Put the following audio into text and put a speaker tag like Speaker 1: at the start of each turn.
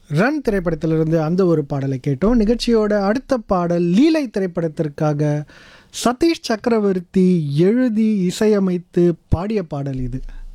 Speaker 1: Run திரைப்படத்திலிருந்து அந்த ஒரு பாடலை கேட்டோம். நிகழ்ச்சியோட அடுத்த பாடல் லீலை திரைப்படத்திற்காக சதீஷ் சக்கரவர்த்தி எழுதி இசையமைத்து பாடிய பாடல் இது.